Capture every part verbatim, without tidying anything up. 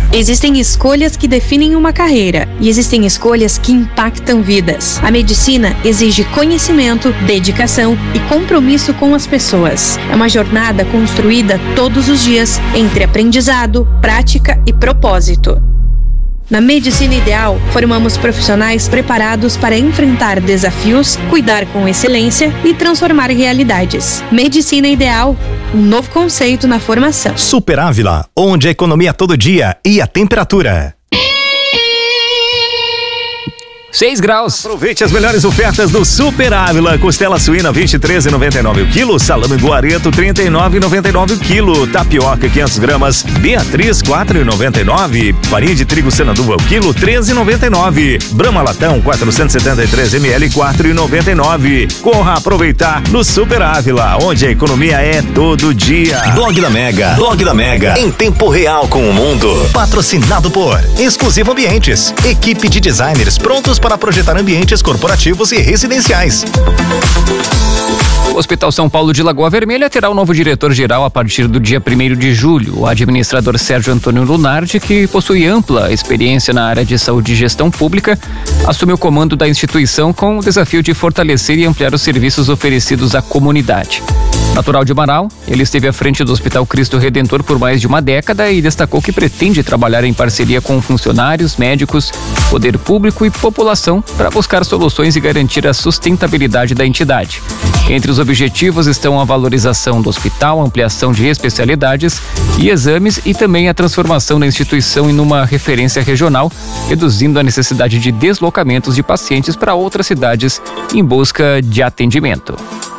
Existem escolhas que definem uma carreira e existem escolhas que impactam vidas. A medicina exige conhecimento, dedicação e compromisso com as pessoas. É uma jornada construída todos os dias entre aprendizado, prática e propósito. Na Medicina Ideal, formamos profissionais preparados para enfrentar desafios, cuidar com excelência e transformar realidades. Medicina Ideal, um novo conceito na formação. Super Ávila, onde a economia todo dia e a temperatura. seis graus. Aproveite as melhores ofertas do Super Ávila. Costela suína vinte e três reais e noventa e nove centavos o quilo. Salame guareto trinta e nove reais e noventa e nove centavos o quilo. Tapioca quinhentas gramas. Beatriz quatro reais e noventa e nove centavos. Farinha de trigo Senanduva o quilo treze reais e noventa e nove centavos. Brahma Latão quatrocentos e setenta e três mililitros quatro reais e noventa e nove centavos. Corra aproveitar no Super Ávila, onde a economia é todo dia. Blog da Mega. Blog da Mega. Em tempo real com o mundo. Patrocinado por Exclusivo Ambientes. Equipe de designers prontos para projetar ambientes corporativos e residenciais. O Hospital São Paulo de Lagoa Vermelha terá um novo diretor-geral a partir do dia primeiro de julho. O administrador Sérgio Antônio Lunardi, que possui ampla experiência na área de saúde e gestão pública, assume o comando da instituição com o desafio de fortalecer e ampliar os serviços oferecidos à comunidade. Natural de Marau, ele esteve à frente do Hospital Cristo Redentor por mais de uma década e destacou que pretende trabalhar em parceria com funcionários, médicos, poder público e população para buscar soluções e garantir a sustentabilidade da entidade. Entre os objetivos estão a valorização do hospital, a ampliação de especialidades e exames e também a transformação da instituição em uma referência regional, reduzindo a necessidade de deslocamentos de pacientes para outras cidades em busca de atendimento.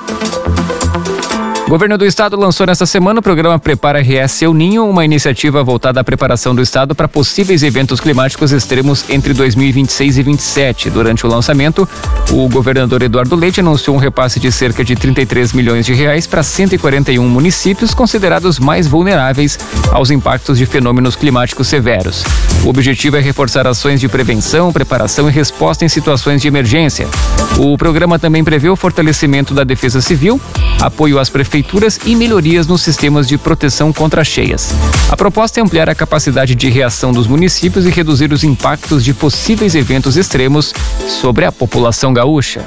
O governo do estado lançou nesta semana o programa Prepara R S El Ninho, uma iniciativa voltada à preparação do estado para possíveis eventos climáticos extremos entre dois mil e vinte e seis e vinte e sete. Durante o lançamento, o governador Eduardo Leite anunciou um repasse de cerca de trinta e três milhões de reais para cento e quarenta e um municípios considerados mais vulneráveis aos impactos de fenômenos climáticos severos. O objetivo é reforçar ações de prevenção, preparação e resposta em situações de emergência. O programa também prevê o fortalecimento da defesa civil, apoio às prefeituras e melhorias nos sistemas de proteção contra cheias. A proposta é ampliar a capacidade de reação dos municípios e reduzir os impactos de possíveis eventos extremos sobre a população gaúcha.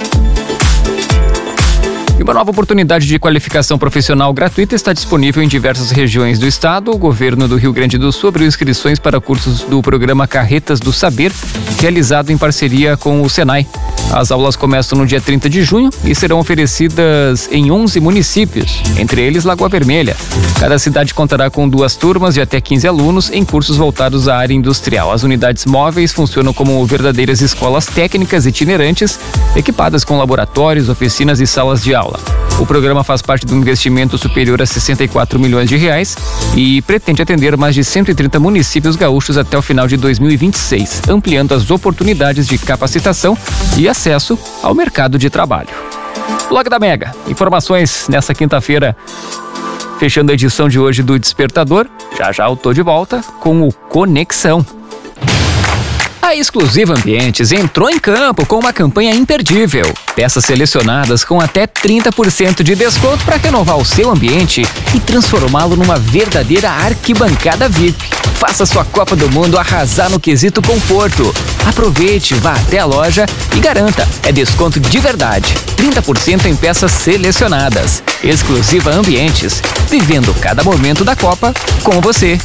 E uma nova oportunidade de qualificação profissional gratuita está disponível em diversas regiões do estado. O governo do Rio Grande do Sul abriu inscrições para cursos do programa Carretas do Saber, realizado em parceria com o Senai. As aulas começam no dia trinta de junho e serão oferecidas em onze municípios, entre eles Lagoa Vermelha. Cada cidade contará com duas turmas de até quinze alunos em cursos voltados à área industrial. As unidades móveis funcionam como verdadeiras escolas técnicas itinerantes, equipadas com laboratórios, oficinas e salas de aula. O programa faz parte de um investimento superior a sessenta e quatro milhões de reais e pretende atender mais de cento e trinta municípios gaúchos até o final de dois mil e vinte e seis, ampliando as oportunidades de capacitação e acesso ao mercado de trabalho. Blog da Mega, informações nessa quinta-feira, fechando a edição de hoje do Despertador. Já já eu tô de volta com o Conexão. A Exclusiva Ambientes entrou em campo com uma campanha imperdível. Peças selecionadas com até trinta por cento de desconto para renovar o seu ambiente e transformá-lo numa verdadeira arquibancada V I P. Faça sua Copa do Mundo arrasar no quesito conforto. Aproveite, vá até a loja e garanta. É desconto de verdade. trinta por cento em peças selecionadas. Exclusiva Ambientes. Vivendo cada momento da Copa com você.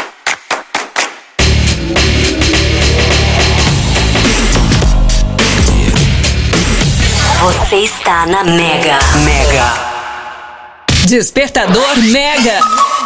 Você está na Mega. Mega. Despertador Mega.